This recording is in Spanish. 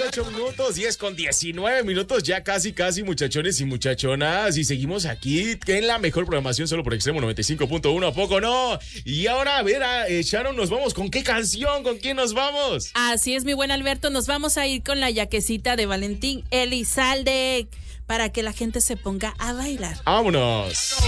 8:18, 10:19, ya casi, muchachones y muchachonas. Y seguimos aquí en la mejor programación solo por Extremo 95.1, ¿a poco no? Y ahora, a ver, Sharon, ¿nos vamos con qué canción? ¿Con quién nos vamos? Así es, mi buen Alberto, nos vamos a ir con la yaquecita de Valentín Elizalde para que la gente se ponga a bailar. ¡Vámonos!